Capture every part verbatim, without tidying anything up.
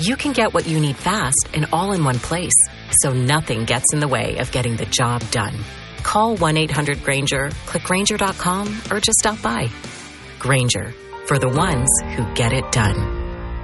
you can get what you need fast and all in one place, so nothing gets in the way of getting the job done. Call one eight hundred Grainger, click Grainger dot com, or just stop by. Grainger, for the ones who get it done.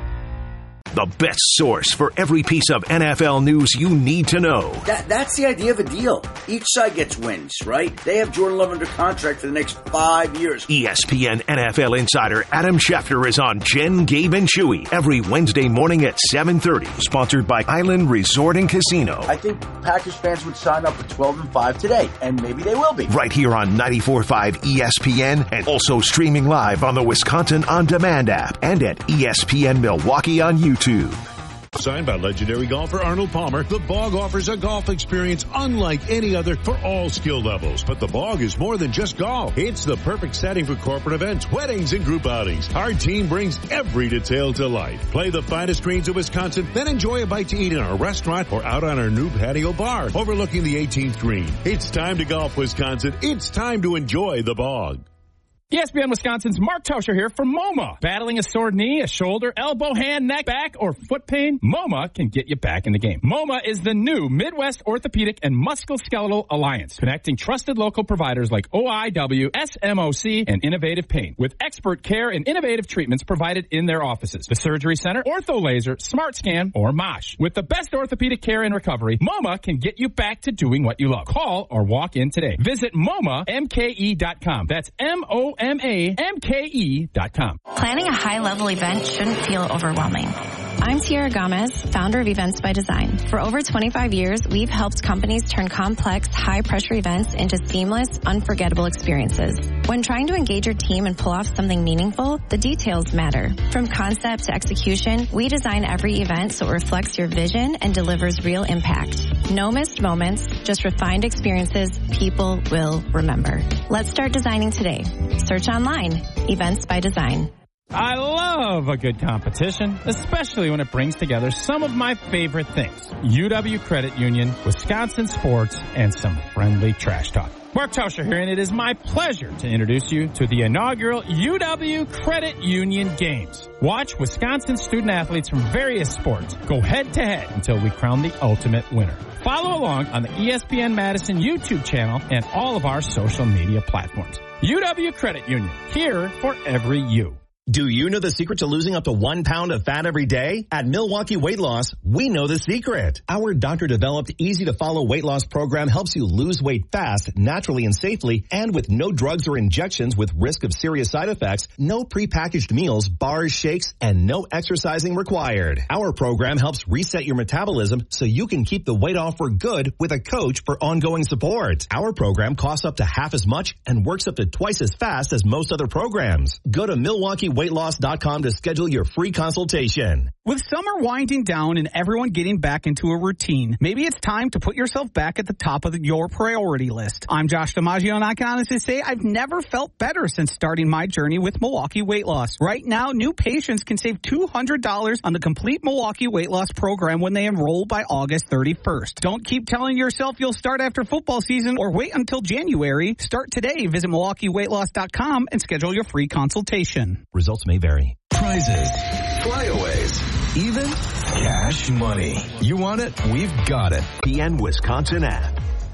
The best source for every piece of N F L news you need to know. That, that's the idea of a deal. Each side gets wins, right? They have Jordan Love under contract for the next five years. E S P N N F L insider Adam Schefter is on Jen, Gabe, and Chewy every Wednesday morning at seven thirty. Sponsored by Island Resort and Casino. I think Packers fans would sign up for twelve and five today, and maybe they will be. Right here on ninety-four point five E S P N, and also streaming live on the Wisconsin On Demand app and at E S P N Milwaukee on YouTube. Signed by legendary golfer Arnold Palmer, the Bog offers a golf experience unlike any other for all skill levels. But the Bog is more than just golf. It's the perfect setting for corporate events, weddings, and group outings. Our team brings every detail to life. Play the finest greens of Wisconsin, then enjoy a bite to eat in our restaurant or out on our new patio bar overlooking the eighteenth green. It's time to golf, Wisconsin. It's time to enjoy the Bog. E S P N Wisconsin's Mark Toscher here for MoMA. Battling a sore knee, a shoulder, elbow, hand, neck, back, or foot pain? MoMA can get you back in the game. MoMA is the new Midwest Orthopedic and Musculoskeletal Alliance, connecting trusted local providers like O I W, S M O C, and Innovative Pain, with expert care and innovative treatments provided in their offices. The Surgery Center, Ortho Laser, Smart Scan, or MOSH. With the best orthopedic care and recovery, MoMA can get you back to doing what you love. Call or walk in today. Visit MoMA M K E dot com. That's M O M A M K E dot com. Planning a high-level event shouldn't feel overwhelming. I'm Tiara Gomez, founder of Events by Design. For over twenty-five years, we've helped companies turn complex, high-pressure events into seamless, unforgettable experiences. When trying to engage your team and pull off something meaningful, the details matter. From concept to execution, we design every event so it reflects your vision and delivers real impact. No missed moments, just refined experiences people will remember. Let's start designing today. Search online, Events by Design. I love a good competition, especially when it brings together some of my favorite things. U W Credit Union, Wisconsin sports, and some friendly trash talk. Mark Toscher here, and it is my pleasure to introduce you to the inaugural U W Credit Union Games. Watch Wisconsin student athletes from various sports go head-to-head until we crown the ultimate winner. Follow along on the E S P N Madison YouTube channel and all of our social media platforms. U W Credit Union, here for every you. Do you know the secret to losing up to one pound of fat every day? At Milwaukee Weight Loss, we know the secret. Our doctor-developed, easy-to-follow weight loss program helps you lose weight fast, naturally and safely, and with no drugs or injections with risk of serious side effects, no prepackaged meals, bars, shakes, and no exercising required. Our program helps reset your metabolism so you can keep the weight off for good with a coach for ongoing support. Our program costs up to half as much and works up to twice as fast as most other programs. Go to Milwaukee weight loss dot com to schedule your free consultation. With summer winding down and everyone getting back into a routine, maybe it's time to put yourself back at the top of the, your priority list. I'm Josh DiMaggio, and I can honestly say I've never felt better since starting my journey with Milwaukee Weight Loss. Right now, new patients can save two hundred dollars on the complete Milwaukee Weight Loss program when they enroll by August thirty-first. Don't keep telling yourself you'll start after football season or wait until January. Start today. Visit Milwaukee weight loss dot com and schedule your free consultation. Results may vary. Prizes, flyaways, even cash money. You want it? We've got it. P N Wisconsin app.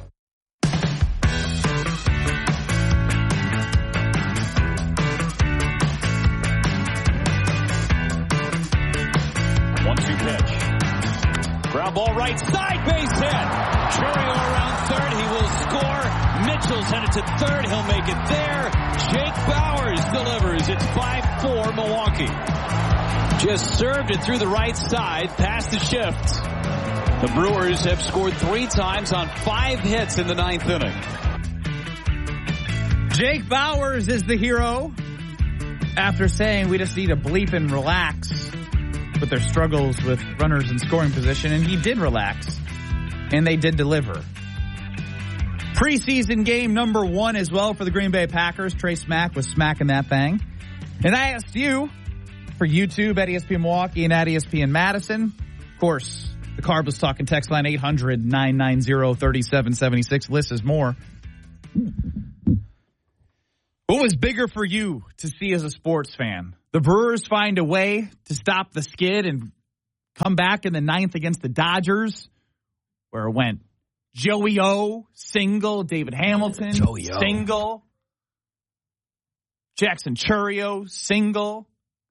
one two pitch. Ground ball right side, base hit. Chourio around third. He will score. Mitchell's headed to third. He'll make it there. Jake Bowers delivers. It's five four Milwaukee. Just served it through the right side, past the shift. The Brewers have scored three times on five hits in the ninth inning. Jake Bowers is the hero after saying we just need to bleep and relax with their struggles with runners in scoring position, and he did relax, and they did deliver. Preseason game number one as well for the Green Bay Packers. Trey Smack was smacking that thing. And I asked you for YouTube at E S P N Milwaukee and at E S P N Madison. Of course, the Cardinals Talking text line eight hundred nine nine zero three seven seven six. List is more. What was bigger for you to see as a sports fan? The Brewers find a way to stop the skid and come back in the ninth against the Dodgers, where it went Joey O, single, David Hamilton, Joey O. single, Jackson Chourio, single,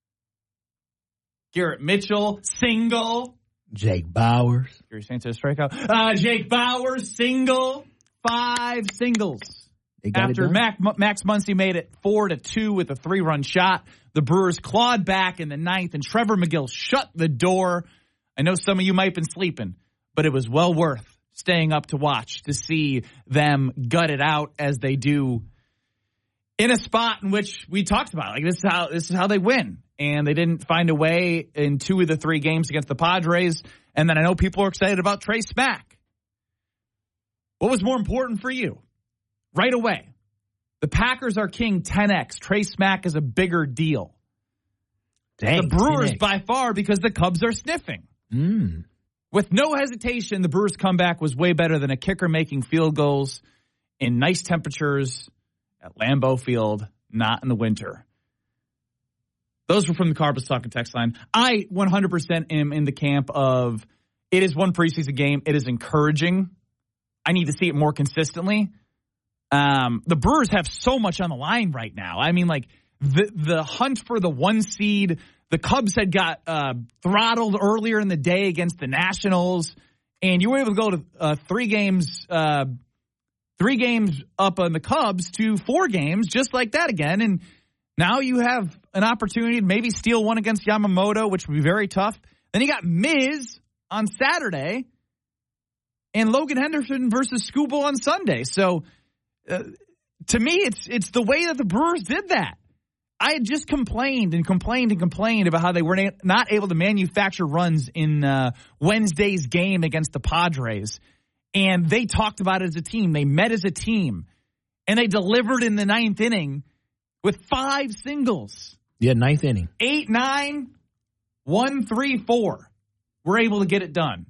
Garrett Mitchell, single, Jake Bowers. Gary Sanchez strikeout. Uh, Jake Bowers, single, five singles. After Mac, Max Muncy made it four to two with a three-run shot, the Brewers clawed back in the ninth, and Trevor McGill shut the door. I know some of you might have been sleeping, but it was well worth staying up to watch to see them gut it out as they do in a spot in which we talked about. Like this is how this is how they win, and they didn't find a way in two of the three games against the Padres. And then I know people are excited about Trey Smack. What was more important for you? Right away, the Packers are king ten X. Trey Smack is a bigger deal. Dang, the Brewers ten X. by far because the Cubs are sniffing. Mm. With no hesitation, the Brewers' comeback was way better than a kicker making field goals in nice temperatures at Lambeau Field, not in the winter. Those were from the Carbus Talk and text line. I one hundred percent am in the camp of it is one preseason game. It is encouraging. I need to see it more consistently. Um, the Brewers have so much on the line right now. I mean, like, the the hunt for the one seed, the Cubs had got uh, throttled earlier in the day against the Nationals, and you were able to go to uh, three games uh, three games up on the Cubs to four games just like that again, and now you have an opportunity to maybe steal one against Yamamoto, which would be very tough. Then you got Miz on Saturday, and Logan Henderson versus Skubal on Sunday, so... Uh, to me, it's it's the way that the Brewers did that. I had just complained and complained and complained about how they were na- not able to manufacture runs in uh, Wednesday's game against the Padres. And they talked about it as a team. They met as a team. And they delivered in the ninth inning with five singles. Yeah, ninth inning. Eight, nine, one, three, four. We're able to get it done.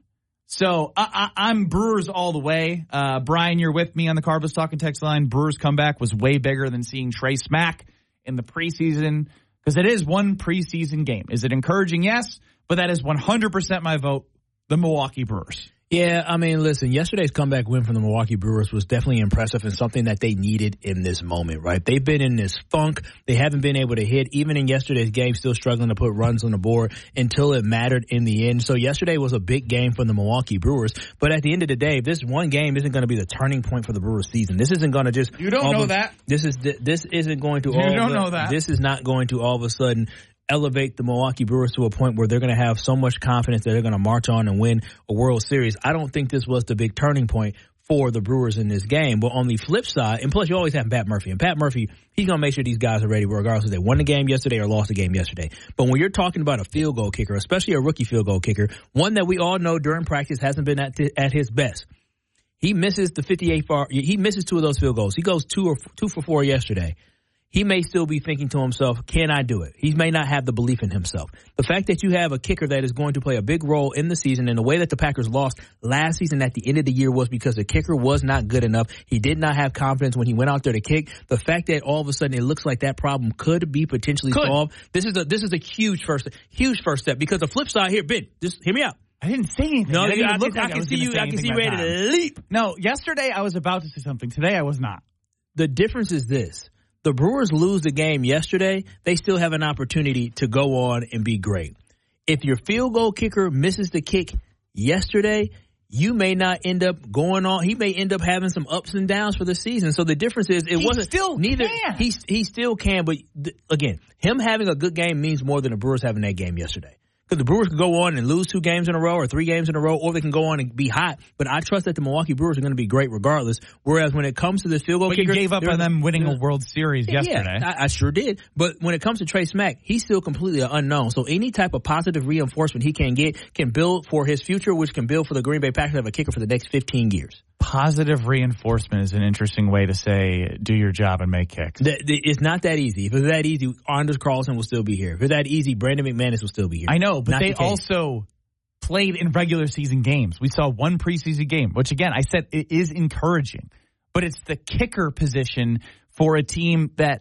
So I, I, I'm Brewers all the way. Uh, Brian, you're with me on the Carbus Talk and text line. Brewers comeback was way bigger than seeing Trey Smack in the preseason because it is one preseason game. Is it encouraging? Yes, but that is one hundred percent my vote, the Milwaukee Brewers. Yeah, I mean, listen, yesterday's comeback win from the Milwaukee Brewers was definitely impressive and something that they needed in this moment, right? They've been in this funk. They haven't been able to hit, even in yesterday's game, still struggling to put runs on the board until it mattered in the end. So yesterday was a big game for the Milwaukee Brewers. But at the end of the day, this one game isn't going to be the turning point for the Brewers season. This isn't going to just... You don't know of, that. This is this isn't going to... You all don't the, know that. This is not going to all of a sudden... elevate the Milwaukee Brewers to a point where they're going to have so much confidence that they're going to march on and win a World Series. I don't think this was the big turning point for the Brewers in this game. But on the flip side, and plus you always have Pat Murphy. And Pat Murphy, he's going to make sure these guys are ready regardless if they won the game yesterday or lost the game yesterday. But when you're talking about a field goal kicker, especially a rookie field goal kicker, one that we all know during practice hasn't been at, at his best. He misses the fifty-eight far, he misses two of those field goals. He goes two or two for four yesterday. He may still be thinking to himself, can I do it? He may not have the belief in himself. The fact that you have a kicker that is going to play a big role in the season, and the way that the Packers lost last season at the end of the year was because the kicker was not good enough. He did not have confidence when he went out there to kick. The fact that all of a sudden it looks like that problem could be potentially could. solved. This is a this is a huge first huge first step, because the flip side here, Ben, just hear me out. I didn't say anything. No, I, you, I, look can, like I I can see you. I can see you ready time. to leap. No, yesterday I was about to say something. Today I was not. The difference is this. The Brewers lose the game yesterday, they still have an opportunity to go on and be great. If your field goal kicker misses the kick yesterday, you may not end up going on. He may end up having some ups and downs for the season. So the difference is it he wasn't still neither. Can. He he still can, but th- again, him having a good game means more than the Brewers having that game yesterday. Because the Brewers could go on and lose two games in a row or three games in a row, or they can go on and be hot. But I trust that the Milwaukee Brewers are going to be great regardless. Whereas when it comes to the field goal but kicker, you gave up on them winning a World Series yeah, yesterday. Yeah, I, I sure did. But when it comes to Trey Smack, he's still completely unknown. So any type of positive reinforcement he can get can build for his future, which can build for the Green Bay Packers to have a kicker for the next fifteen years. Positive reinforcement is an interesting way to say do your job and make kicks. The, the, it's not that easy. If it's that easy, Anders Carlson will still be here. If it's that easy, Brandon McManus will still be here. I know, but not they the also played in regular season games. We saw one preseason game, which again, I said it is encouraging. But it's the kicker position for a team that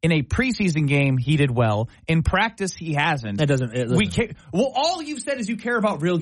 In a preseason game, he did well. In practice, he hasn't. That doesn't. It we care, well, all you've said is you care about real